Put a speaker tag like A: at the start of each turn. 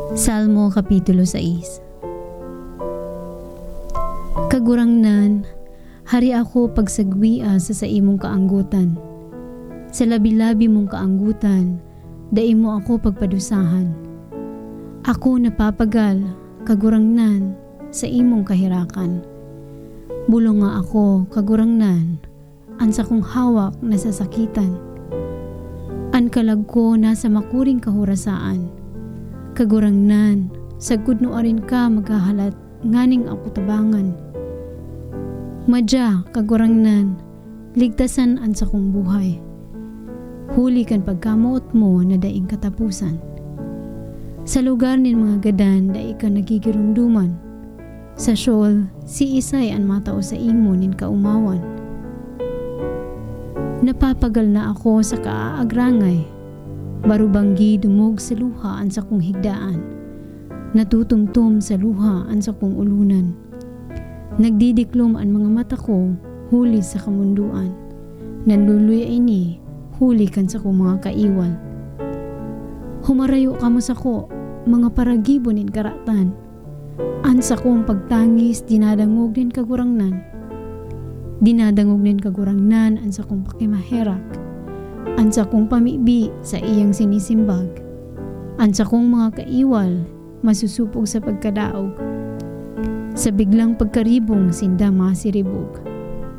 A: Salmo Kapitulo 6. Kagurangnan, hari ako pagsagwia sa imong kaanggutan. Sa labi-labi mong kaanggutan, dai mo ako pagpadusahan. Ako napapagal, kagurangnan, sa imong kahirakan. Bulong nga ako, kagurangnan, ansa kong hawak nasasakitan. An kalag ko nasa makuring kahurasaan. Kagurangnan, sagud no arin ka maghahalat, nganing ako tabangan. Madya, kagurangnan, ligtasan ansa kong buhay. Huli kan pagkamuot mo na daing katapusan. Sa lugar nin mga gadan, dai ka nagigirumduman. Sa syol, si Isay an matao sa imo nin kaumawan. Napapagal na ako sa kaaagrangay, barubanggi dumog sa luha an sa kong higdaan, natutumtum sa luha an sa kong ulunan. Nagdidiklom ang mga mata ko, huli sa kamunduan, nanluloy ay ni, huli kan sa kong mga kaiwal. Humarayo kamo sa ko, mga paragibonin karatan, an sa kong pagtangis dinadangog nin kagurangnan. Dinadangog nin kagurangnan an sa kong pakimaherak, an sa kong pamibi sa iyang sinisimbag, an sa kong mga kaiwal masusupog sa pagkadaog. Sa biglang pagkaribong sinda masiribog,